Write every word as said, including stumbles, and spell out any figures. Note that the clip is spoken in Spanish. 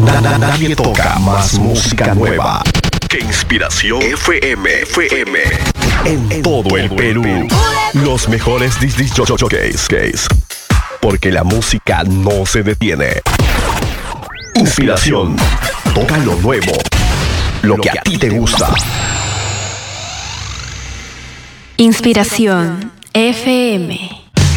na- na- nadie toca más música nueva que Inspiración F M. F M. En todo el Perú. Los mejores disc jockeys. Porque la música no se detiene. Inspiración. Toca lo nuevo. Lo que a ti te gusta. Inspiración F M.